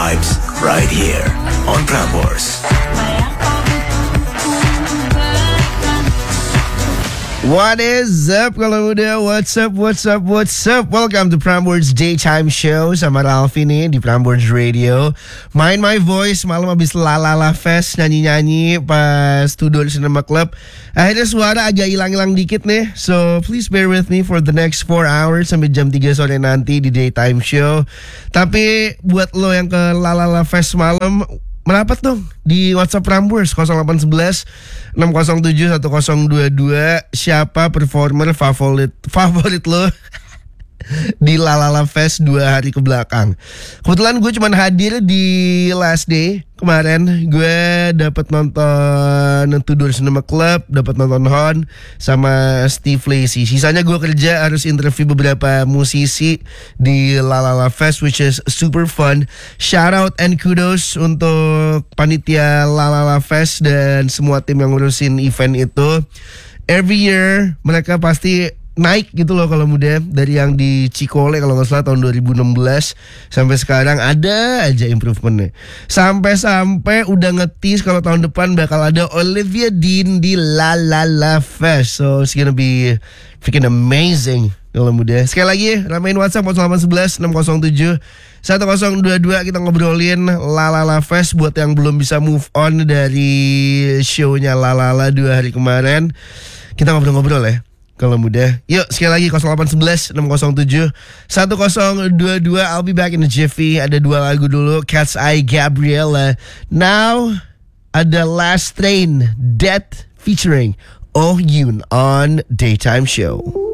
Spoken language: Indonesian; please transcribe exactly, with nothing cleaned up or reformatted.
vibes right here on Prambors. What is up kalau udah? What's up, what's up, what's up? Welcome to Prambors Daytime Show sama Ralfi nih di Prambors Radio. Main My Voice malam abis Lalala Fest, nyanyi-nyanyi pas Tudor Cinema Club. Akhirnya suara agak hilang-hilang dikit nih. So please bear with me for the next four hours sampai jam tiga sore nanti di Daytime Show. Tapi buat lo yang ke Lalala Fest malam, merapat dong di WhatsApp Prambors nol delapan satu satu enam nol tujuh satu nol dua dua. Siapa performer favorit favorit lo di Lalala Fest dua hari ke belakang? Kebetulan gue cuma hadir di last day kemarin. Gue dapat nonton Tudor Cinema Club, dapat nonton Hon sama Steve Lacy. Sisanya gue kerja harus interview beberapa musisi di Lalala Fest, which is super fun. Shout out and kudos untuk panitia Lalala Fest dan semua tim yang ngurusin event itu. Every year mereka pasti naik gitu loh kalau muda. Dari yang di Cikole kalau nggak salah tahun dua ribu enam belas sampai sekarang ada aja improvementnya. Sampai-sampai udah ngetis kalau tahun depan bakal ada Olivia Dean di Lalala Fest. So it's gonna be freaking amazing kalau muda. Sekali lagi ramein WhatsApp nol delapan satu satu enam nol tujuh satu nol dua dua. Kita ngobrolin Lalala Fest buat yang belum bisa move on dari show-nya Lalala dua hari kemarin. Kita ngobrol-ngobrol ya kalau muda. Yuk sekali lagi nol delapan satu satu enam nol tujuh satu nol dua dua. I'll be back in a jiffy. Ada dua lagu dulu, Cat's Eye, Gabriella. Now ada Last Train, Death featuring Oh Yoon on Daytime Show.